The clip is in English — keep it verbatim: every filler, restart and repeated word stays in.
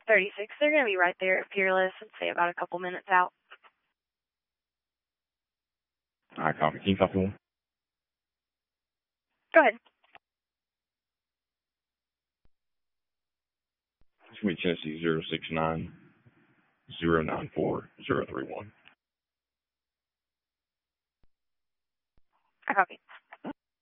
thirty-six. They're going to be right there at Peerless. I'd say about a couple minutes out. All right, copy. Can you copy one? Go ahead. It's going to be Tennessee zero six nine zero nine four zero three one.